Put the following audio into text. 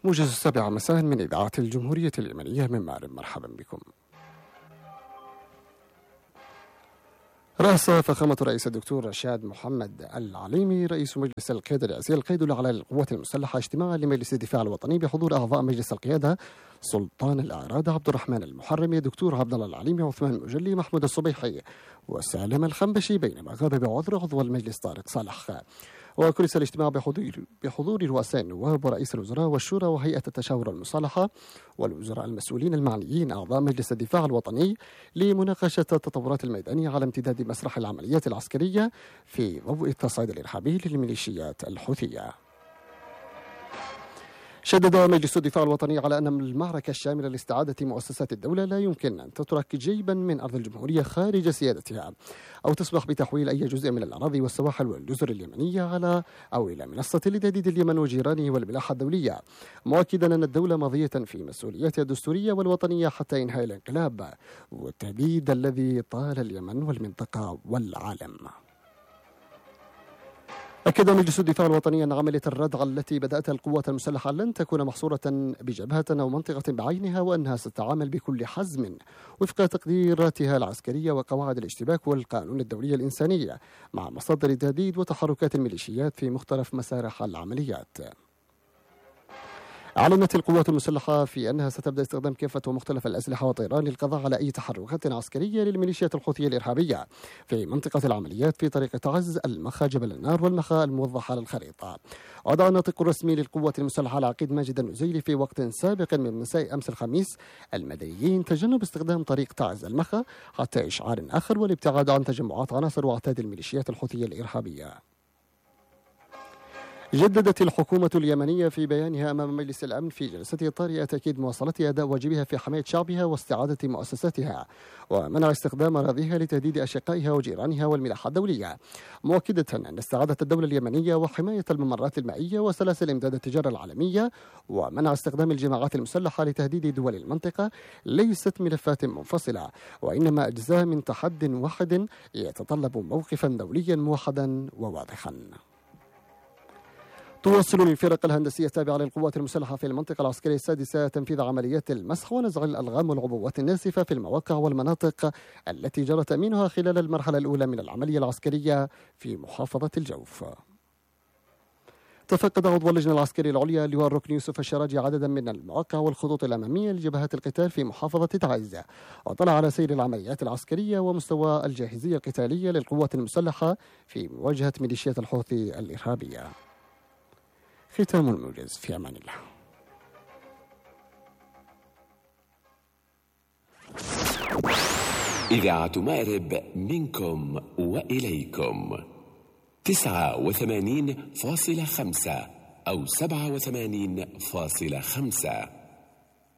موجز 7 مساء من إذاعة الجمهورية اليمنية من مأرب. مرحبا بكم. رأس فخامة الرئيس الدكتور رشاد محمد العليمي رئيس مجلس القيادة الرئاسي القائد الأعلى للقوات المسلحة اجتماعا لمجلس الدفاع الوطني بحضور أعضاء مجلس القيادة سلطان الأعراد عبد الرحمن المحرمي، الدكتور عبد الله العليمي، عثمان المجلي، محمود الصبيحي وسالم الخنبشي، بينما غاب بعذر عضو المجلس طارق صالح. وكرس الاجتماع بحضور رؤساء النواب ورئيس الوزراء والشورى وهيئة التشاور والمصالحة والوزراء المسؤولين المعنيين أعضاء مجلس الدفاع الوطني لمناقشة التطورات الميدانية على امتداد مسرح العمليات العسكرية في ضوء التصعيد الإرهابي للميليشيات الحوثية. شدد مجلس الدفاع الوطني على أن المعركة الشاملة لاستعادة مؤسسات الدولة لا يمكن أن تترك جيبا من أرض الجمهورية خارج سيادتها أو تسمح بتحويل أي جزء من الأراضي والسواحل والجزر اليمنية على أو إلى منصة لتهديد اليمن وجيرانه والملاحة الدولية، مؤكدا أن الدولة ماضية في مسؤولياتها الدستورية والوطنية حتى إنهاء الانقلاب والتهديد الذي طال اليمن والمنطقة والعالم. أكد مجلس الدفاع الوطني أن عملية الردع التي بدأتها القوات المسلحة لن تكون محصورة بجبهة أو منطقة بعينها، وأنها ستتعامل بكل حزم وفق تقديراتها العسكرية وقواعد الاشتباك والقانون الدولي الإنساني مع مصادر التهديد وتحركات الميليشيات في مختلف مسارح العمليات. أعلنت القوات المسلحة في أنها ستبدأ استخدام كافة ومختلف الأسلحة والطيران للقضاء على أي تحركات عسكرية للميليشيات الحوثية الإرهابية في منطقة العمليات في طريق تعز، المخا، جبل النار، والمخا الموضحة على الخريطة. ودعا الناطق الرسمي للقوات المسلحة العقيد ماجد النزيلي في وقت سابق من مساء أمس الخميس المدنيين تجنب استخدام طريق تعز المخا حتى إشعار آخر والابتعاد عن تجمعات عناصر واعتاد الميليشيات الحوثية الإرهابية. جددت الحكومة اليمنية في بيانها أمام مجلس الأمن في جلسته الطارئة تأكيد مواصلة أداء واجبها في حماية شعبها واستعادة مؤسساتها ومنع استخدام أراضيها لتهديد أشقائها وجيرانها والملاحة الدولية، مؤكدة أن استعادة الدولة اليمنية وحماية الممرات المائية وسلاسل إمداد التجارة العالمية ومنع استخدام الجماعات المسلحة لتهديد دول المنطقة ليست ملفات منفصلة، وإنما أجزاء من تحد واحد يتطلب موقفا دوليا موحدا وواضحا. تواصل الفرق الهندسية التابعة للقوات المسلحة في المنطقة العسكرية السادسة تنفيذ عمليات المسح ونزع الألغام والعبوات الناسفة في المواقع والمناطق التي جرى تأمينها خلال المرحلة الأولى من العملية العسكرية في محافظة الجوف. تفقد عضو اللجنة العسكرية العليا اللواء الركن يوسف الشراجي عددا من المواقع والخطوط الأمامية لجبهات القتال في محافظة تعز، وطلع على سير العمليات العسكرية ومستوى الجاهزية القتالية للقوات المسلحة في مواجهة ميليشيات الحوثي الإرهابية. ختام الموجز، في أمان الله. إذاعة مأرب منكم وإليكم 89.5 أو 87.5.